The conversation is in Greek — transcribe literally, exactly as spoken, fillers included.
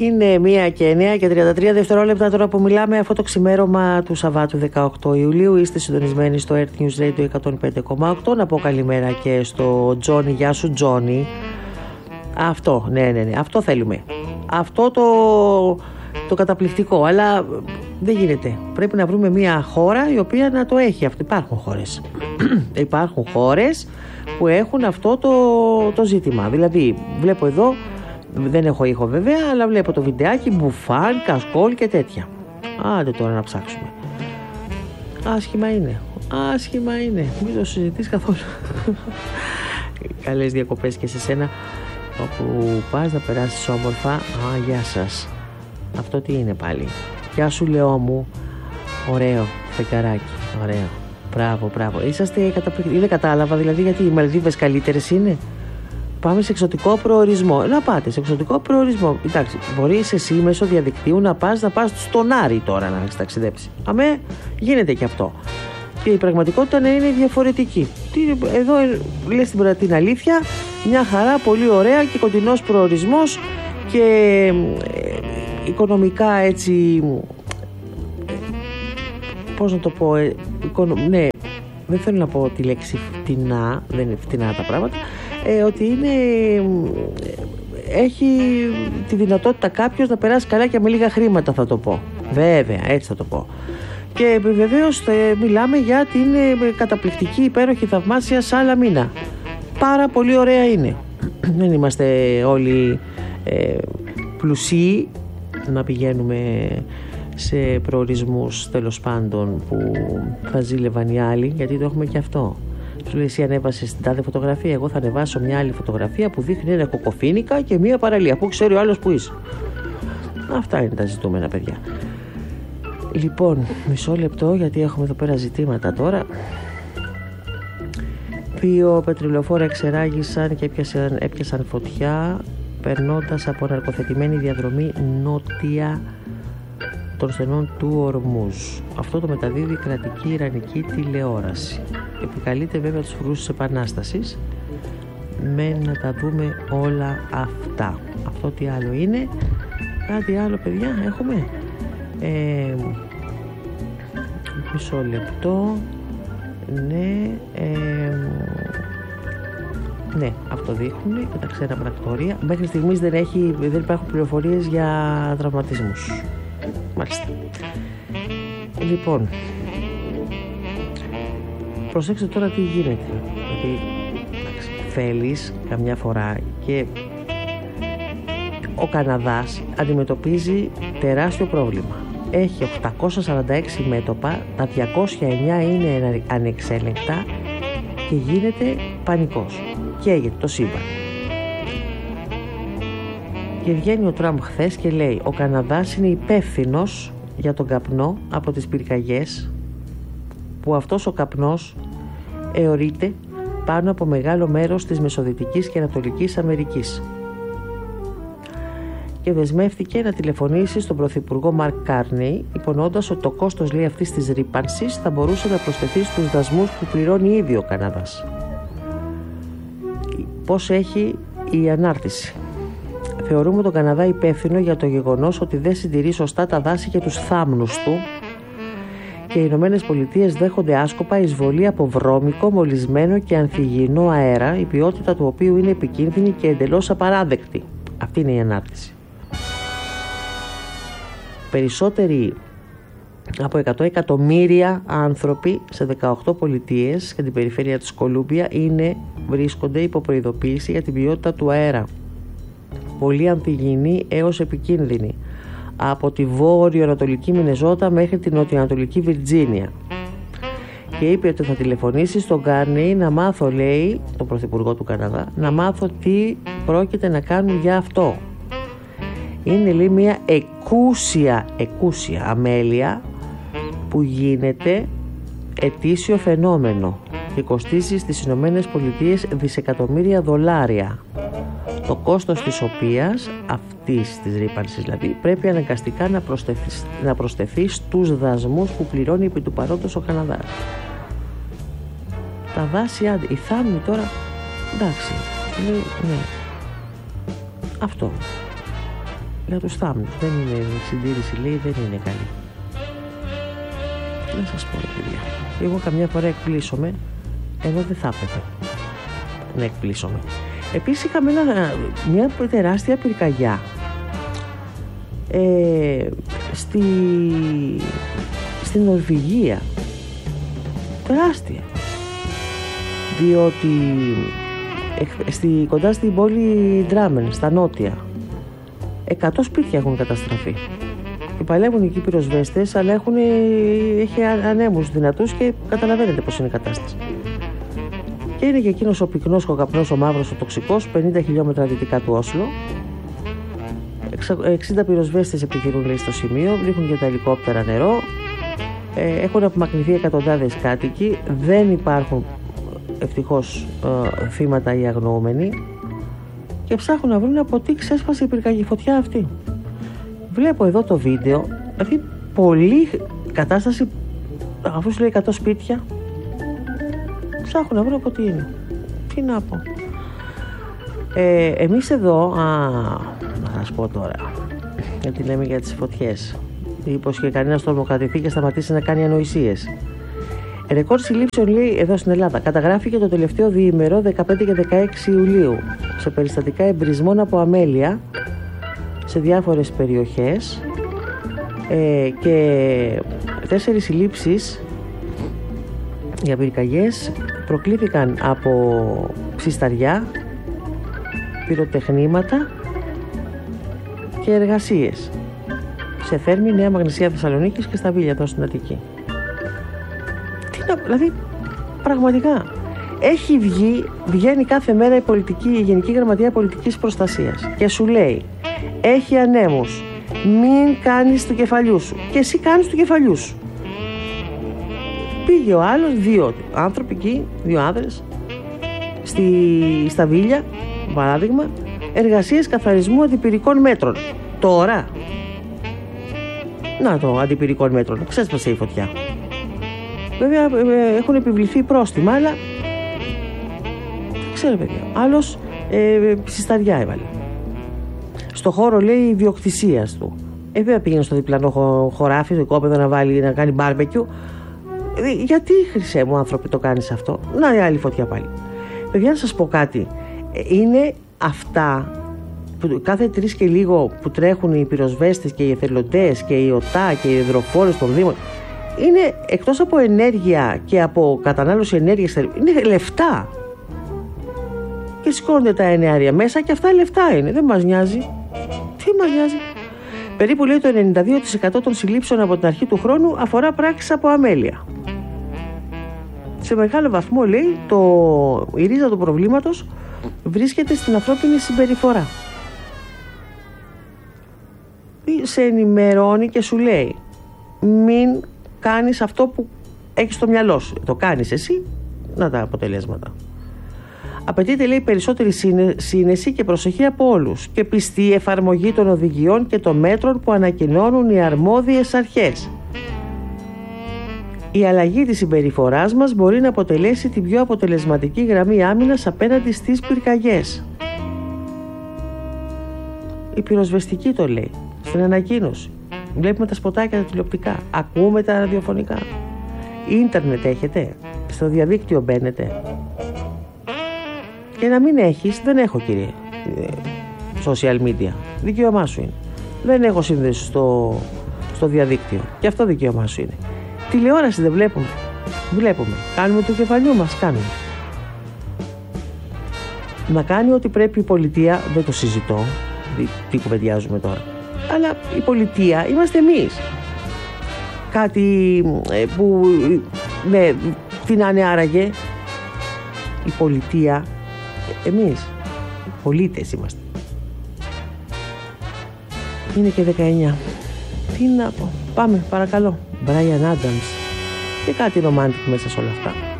Είναι μία και εννέα και τριάντα τρία δευτερόλεπτα τώρα που μιλάμε, αυτό το ξημέρωμα του Σαββάτου δεκαοκτώ Ιουλίου. Είστε συντονισμένοι στο Earth News Radio εκατόν πέντε κόμμα οκτώ. Να πω καλημέρα και στο Τζόνι. Γεια σου Τζόνι. Αυτό, ναι, ναι, ναι, αυτό θέλουμε. Αυτό το, το καταπληκτικό, αλλά δεν γίνεται. Πρέπει να βρούμε μία χώρα η οποία να το έχει αυτό. Υπάρχουν χώρες. Υπάρχουν χώρες που έχουν αυτό το, το ζήτημα. Δηλαδή, βλέπω εδώ, δεν έχω ήχο βέβαια, αλλά βλέπω το βιντεάκι, μπουφάν, κασκόλ και τέτοια. Άντε τώρα να ψάξουμε. Άσχημα είναι. Άσχημα είναι. Μην το συζητείς καθόλου. Καλές διακοπές και σε σένα. Όπου πας να περάσεις όμορφα. Α, γεια σας. Αυτό τι είναι πάλι? Γεια σου Λεό μου. Ωραίο φεγγαράκι. Ωραίο. Μπράβο, μπράβο. Είσαστε καταπληκτικοί. Δεν κατάλαβα δηλαδή γιατί οι Μαλδίβες καλύτερες είναι. Πάμε σε εξωτικό προορισμό. Να πάτε σε εξωτικό προορισμό. Εντάξει, μπορείς εσύ μέσω διαδικτύου να πας να πας στον Άρη τώρα να έχεις ταξιδέψει. Αμέ, γίνεται και αυτό. Και η πραγματικότητα να είναι διαφορετική. Τι, εδώ λες την, την αλήθεια, μια χαρά, πολύ ωραία και κοντινός προορισμός και ε, οικονομικά έτσι. Ε, πώς να το πω, ε, οικονο, ναι, δεν θέλω να πω τη λέξη φτηνά, δεν είναι φτηνά τα πράγματα. Ε, ότι είναι, έχει τη δυνατότητα κάποιος να περάσει καλά και με λίγα χρήματα, θα το πω. Βέβαια, έτσι θα το πω. Και βεβαίως ε, μιλάμε για την ε, καταπληκτική, υπέροχη, θαυμάσια Σαλαμίνα. Πάρα πολύ ωραία είναι. Δεν είμαστε όλοι ε, πλουσίοι να πηγαίνουμε σε προορισμούς τέλος πάντων που θα ζήλευαν οι άλλοι, γιατί το έχουμε και αυτό. Σου λέει, εσύ ανέβασες την τάδε φωτογραφία, εγώ θα ανεβάσω μια άλλη φωτογραφία που δείχνει ένα κοκοφίνικα και μια παραλία. Πού ξέρει ο άλλος που είσαι. Αυτά είναι τα ζητούμενα, παιδιά. Λοιπόν, μισό λεπτό γιατί έχουμε εδώ πέρα ζητήματα τώρα. Δύο πετρελοφόρα εξεράγησαν και έπιασαν, έπιασαν φωτιά περνώντας από ναρκοθετημένη διαδρομή νότια των στενών του Ορμούζ. Αυτό το μεταδίδει η κρατική ιρανική τηλεόραση. Επικαλείται βέβαια τους φρουρούς της Επανάστασης. Με να τα δούμε όλα αυτά. Αυτό τι άλλο είναι? Κάτι άλλο, παιδιά, έχουμε? Ε, μισό λεπτό. Ναι, ε, ναι, αυτό δείχνουν και τα ξένα πρακτορία. Μέχρι στιγμής δεν, έχει, δεν υπάρχουν πληροφορίες για τραυματισμούς. Μάλιστα. Λοιπόν, προσέξτε τώρα τι γίνεται. Γιατί θέλεις καμιά φορά και ο Καναδάς αντιμετωπίζει τεράστιο πρόβλημα. Έχει οκτακόσια σαράντα έξι μέτωπα, τα διακόσια εννέα είναι ανεξέλεγκτα και γίνεται πανικός. Καίγεται το σύμπαν. Και βγαίνει ο Τραμπ χθες και λέει ο Καναδάς είναι υπεύθυνος για τον καπνό από τις πυρκαγιές, που αυτός ο καπνός αιωρείται πάνω από μεγάλο μέρος της Μεσοδυτικής και Ανατολικής Αμερικής. Και δεσμεύτηκε να τηλεφωνήσει στον Πρωθυπουργό Μαρκ Κάρνεϊ, υπονοώντας ότι το κόστος, λέει, αυτής της ρύπανσης θα μπορούσε να προσθεθεί στους δασμούς που πληρώνει ήδη ο Καναδάς. Πώς έχει η ανάρτηση? Θεωρούμε τον Καναδά υπεύθυνο για το γεγονός ότι δεν συντηρεί σωστά τα δάση και τους θάμνους του και οι Ηνωμένες Πολιτείες δέχονται άσκοπα εισβολή από βρώμικο, μολυσμένο και ανθυγιεινό αέρα, η ποιότητα του οποίου είναι επικίνδυνη και εντελώς απαράδεκτη. Αυτή είναι η ανάρτηση. Περισσότεροι από εκατό εκατομμύρια άνθρωποι σε δεκαοκτώ πολιτείες και την περιφέρεια της Κολούμπια είναι, βρίσκονται υπό προειδοποίηση για την ποιότητα του αέρα. Πολύ ανθυγιεινή έως επικίνδυνη. Από τη βόρειο-ανατολική Μινεζότα μέχρι την νοτιοανατολική Βιρτζίνια. Και είπε ότι θα τηλεφωνήσει στον Κάρνεϊ να μάθω, λέει, τον Πρωθυπουργό του Καναδά, να μάθω τι πρόκειται να κάνουν για αυτό. Είναι, λέει, μια εκούσια, εκούσια αμέλεια που γίνεται ετήσιο φαινόμενο και κοστίζει στις Ηνωμένες Πολιτείες δισεκατομμύρια δολάρια. Το κόστος της οποίας, αυτής της ρύπανσης δηλαδή, πρέπει αναγκαστικά να προσθεθεί, να προσθεθεί στους δασμούς που πληρώνει επί του παρόντος ο Καναδάς. Τα δάση, άντε, η θάμνη τώρα, εντάξει, λέει, ναι. Αυτό. για τους θάμνους. Δεν είναι η συντήρηση, λέει, δεν είναι καλή. Να σας πω, παιδιά, εγώ καμιά φορά εκπλήσωμαι, ενώ δεν θα έπρεπε να εκπλήσωμαι. Επίσης είχαμε ένα, μια τεράστια πυρκαγιά ε, στη, στην Νορβηγία, τεράστια, διότι ε, στη, κοντά στην πόλη Ντράμεν, στα νότια, εκατό σπίτια έχουν καταστραφεί και παλεύουν εκεί οι πυροσβέστες, αλλά έχουν, έχει ανέμους δυνατούς και καταλαβαίνετε πως είναι η κατάσταση. Και είναι και εκείνος ο πυκνός, ο καπνός, ο μαύρος, ο τοξικός, πενήντα χιλιόμετρα δυτικά του Όσλο. εξήντα πυροσβέστες επιχειρούν, λέει, στο σημείο, βρίσκουν και τα ελικόπτερα νερό. Ε, έχουν απομακρυνθεί εκατοντάδες κάτοικοι. Δεν υπάρχουν ευτυχώς ε, θύματα ή αγνοούμενοι. Και ψάχνουν να βρουν από τι ξέσπασε η πυρκαγή φωτιά αυτή. Βλέπω εδώ το βίντεο, δηλαδή πολύ κατάσταση, αφού σου λέει εκατό σπίτια. Ψάχνω να βρω από τι είναι. Τι να πω. Ε, εμείς εδώ, α, να σας πω τώρα, γιατί λέμε για τις φωτιές. Μήπως και κανένας τρομοκρατηθεί και σταματήσει να κάνει ανοησίες. Ρεκόρ συλλήψεων, λέει, εδώ στην Ελλάδα καταγράφηκε το τελευταίο διήμερο δεκαπέντε και δεκαέξι Ιουλίου σε περιστατικά εμπρισμών από αμέλεια σε διάφορες περιοχές ε, και τέσσερις συλλήψεις για πυρκαγιές προκλήθηκαν από ψισταριά, πυροτεχνήματα και εργασίες σε Θέρμη, Νέα Μαγνησία Θεσσαλονίκης και στα Βίλια εδώ στην Αττική. Τι να, δηλαδή πραγματικά έχει βγει, βγαίνει κάθε μέρα η, πολιτική, η Γενική Γραμματεία Πολιτικής Προστασίας και σου λέει έχει ανέμους, μην κάνεις του κεφαλιού σου, και εσύ κάνεις του κεφαλιού σου. Πήγε ο άλλος, δύο άνθρωποι εκεί, δύο άνδρες, στη, στα Βίλια, παράδειγμα, εργασίες καθαρισμού αντιπυρικών μέτρων. Τώρα, να το αντιπυρικών μέτρων, ξέσπασε η φωτιά. Βέβαια έχουν επιβληθεί πρόστιμα, αλλά δεν ξέρω, παιδιά. Άλλος ε, συσταριά έβαλε. Στο χώρο, λέει, ιδιοκτησίας του. Ε, βέβαια πήγαινε στο διπλανό χωράφι, στο οικόπεδο να βάλει, να κάνει μπάρμπεκιου. Γιατί, χρυσέ μου, άνθρωποι, το κάνεις αυτό? Να, η άλλη φωτιά πάλι. Παιδιά, να σας πω κάτι. Είναι αυτά που κάθε τρεις και λίγο που τρέχουν οι πυροσβέστες και οι εθελοντές και οι ΟΤΑ και οι υδροφόρες των Δήμων. Είναι, εκτός από ενέργεια και από κατανάλωση ενέργειας, είναι λεφτά. Και σηκώνονται τα εννεάρια μέσα και αυτά λεφτά είναι. Δεν μας νοιάζει. Τι μας νοιάζει? Περίπου, λέει, το ενενήντα δύο τοις εκατό των συλλήψεων από την αρχή του χρόνου αφορά πράξεις από αμέλεια. Σε μεγάλο βαθμό, λέει, το, η ρίζα του προβλήματος βρίσκεται στην ανθρώπινη συμπεριφορά. Σε ενημερώνει και σου λέει μην κάνεις αυτό που έχεις στο μυαλό σου. Το κάνεις εσύ, να τα αποτελέσματα. Απαιτείται, λέει, περισσότερη σύνεση και προσοχή από όλους και πιστή εφαρμογή των οδηγιών και των μέτρων που ανακοινώνουν οι αρμόδιες αρχές. Η αλλαγή της συμπεριφοράς μας μπορεί να αποτελέσει την πιο αποτελεσματική γραμμή άμυνας απέναντι στις πυρκαγιές. Η πυροσβεστική το λέει στην ανακοίνωση. Βλέπουμε τα σποτάκια τα τηλεοπτικά, ακούμε τα ραδιοφωνικά. Ίντερνετ έχετε, στο διαδίκτυο μπαίνετε. Και να μην έχεις, δεν έχω, κύριε, social media, δικαίωμά σου είναι. Δεν έχω σύνδεση στο, στο διαδίκτυο και αυτό δικαίωμά σου είναι. Τηλεόραση δεν βλέπουμε? Βλέπουμε. Κάνουμε το κεφαλιού μας? Κάνουμε. Να κάνει ό,τι πρέπει η πολιτεία, δεν το συζητώ, τι κουβεντιάζουμε τώρα, αλλά η πολιτεία είμαστε εμείς. Κάτι ε, που, ναι, τι να είναι άραγε η πολιτεία? Εμείς, οι πολίτες είμαστε. Είναι και δεκαεννιά. Τι να πω. Πάμε, παρακαλώ. Brian Adams. Και κάτι ρομάντικ μέσα σε όλα αυτά.